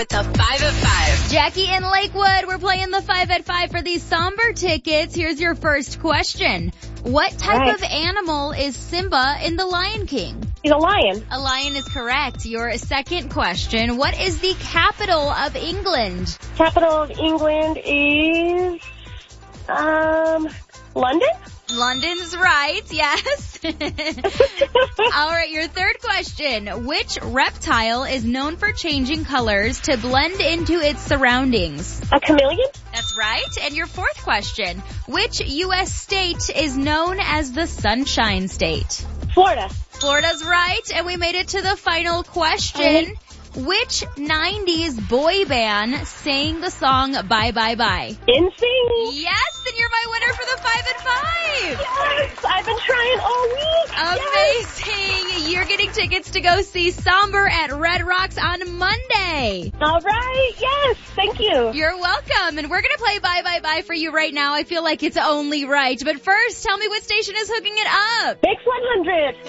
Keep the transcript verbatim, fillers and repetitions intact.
It's a five at five. Jackie in Lakewood, we're playing the five at five for these somber tickets. Here's your first question. What type Right. of animal is Simba in The Lion King? He's a lion. A lion is correct. Your second question. What is the capital of England? Capital of England is, um, London? London's right, yes. All right, your third question. Which reptile is known for changing colors to blend into its surroundings? A chameleon? That's right. And your fourth question. Which U S state is known as the Sunshine State? Florida. Florida's right. And we made it to the final question. Which nineties boy band sang the song Bye Bye Bye? N Sync. Yes, then you're my winner for the five and five. Yes, I've been trying all week. Amazing. Yes. You're getting tickets to go see Somber at Red Rocks on Monday. All right, yes, thank you. You're welcome. And we're going to play Bye Bye Bye for you right now. I feel like it's only right. But first, tell me what station is hooking it up. Mix one hundred.